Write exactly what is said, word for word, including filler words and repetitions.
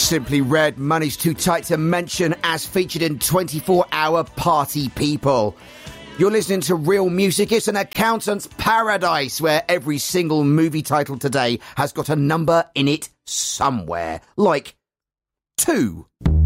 Simply Red, Money's Too Tight to Mention, as featured in twenty-four hour Party People. You're listening to Real Music. It's an accountant's paradise where every single movie title today has got a number in it somewhere. Like two.